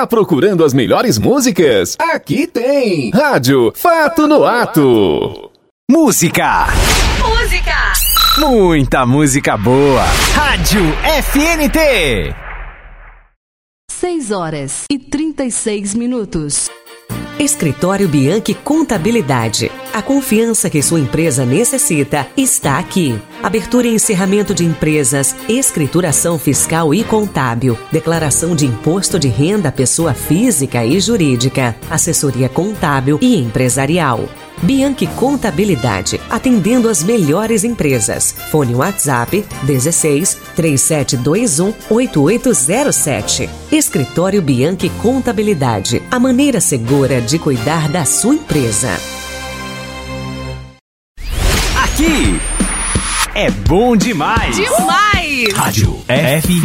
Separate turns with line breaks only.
Tá procurando as melhores músicas? Aqui tem Rádio Fato no Ato.
Música. Muita música boa. Rádio FNT.
6h36.
Escritório Bianchi Contabilidade. A confiança que sua empresa necessita está aqui. Abertura e encerramento de empresas, escrituração fiscal e contábil, declaração de imposto de renda à pessoa física e jurídica, assessoria contábil e empresarial. Bianchi Contabilidade, atendendo as melhores empresas. Fone WhatsApp 16 3721 8807. Escritório Bianchi Contabilidade, a maneira segura de cuidar da sua empresa.
Aqui é bom demais.
Demais!
Rádio FNT.